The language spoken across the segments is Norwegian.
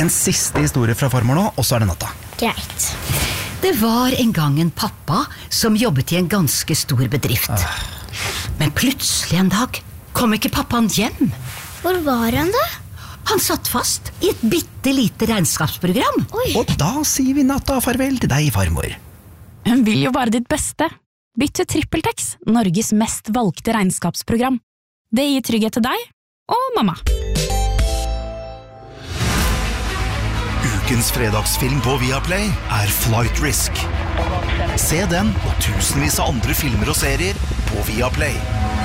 En siste historie fra farmor nå, og så det natta. Greit. Det var en gang en pappa som jobbet i en ganske stor bedrift. Men plutselig en dag kom ikke pappaen hjem. Hvor var han da? Han satt fast i et bittelite regnskapsprogram. Oi. Og da sier vi natta farvel til deg, farmor. Hun vil jo bare ditt beste. Bytt til TrippelTex, Norges mest valgte regnskapsprogram. Det gir trygghet til deg og mamma. Ukens fredagsfilm på Viaplay Flight Risk. Se den og tusenvis av andre filmer og serier på Viaplay.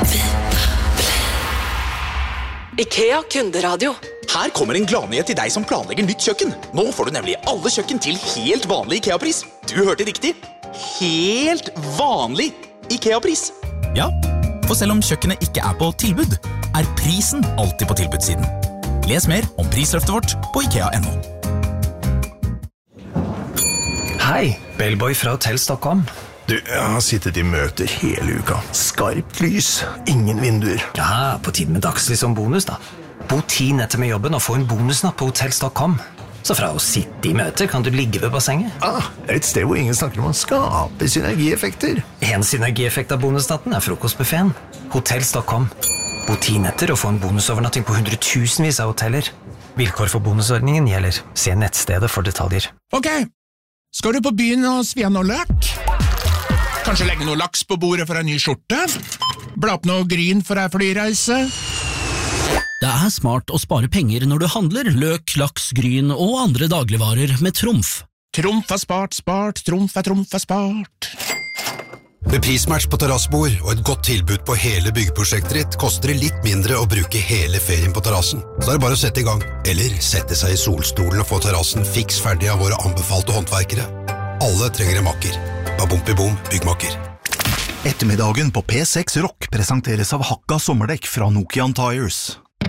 IKEA kunderadio. Her kommer en gladnyhet til deg som planlegger nytt kjøkken. Nå får du nemlig alle kjøkken til helt vanlig IKEA-pris. Du hørte riktig. Helt vanlig IKEA-pris. Ja, for selv om kjøkkenet ikke på tilbud, prisen alltid på tilbudssiden. Les mer om prisløftet vårt på IKEA.no. Hei, Bellboy fra Hotel Stockholm. Du, jeg har sittet i møter hele uka. Skarpt lys, ingen vinduer. Ja, på tiden med dagslys som bonus da. Bo 10 netter med jobben og få en bonusnatt på Hotel Stockholm. Så fra å sitte i møter kan du ligge ved bassenget. Et sted hvor ingen snakker om å skape synergieffekter. En synergieffekt av bonusnatten frokostbuffeten. Hotel Stockholm. Bo 10 netter og få en bonusovernatting på hundretusenvis av hoteller. Vilkår for bonusordningen gjelder. Se nettstedet for detaljer. Ok, skal du på byen og svi av noe løk? Kanskje legge noe laks på bordet for en ny skjorte? Bla opp noe gryn for en flyreise? Det smart å spare penger når du handler løk, laks, gryn og andre dagligvarer med Trumf. Trumf spart, Trumf spart. Med prismatch på terrassebord og et godt tilbud på hele byggeprosjektet ditt koster det litt mindre å bruke hele ferien på terrassen. Så det bare å sette i gang, eller sette seg i solstolen og få terrassen fiks ferdig av våre anbefalte håndverkere. Alle trenger en makker. Babumpi-bom, byggmakker. Ettermiddagen på P6 Rock presenteres av Hakka sommerdekk fra Nokian Tires.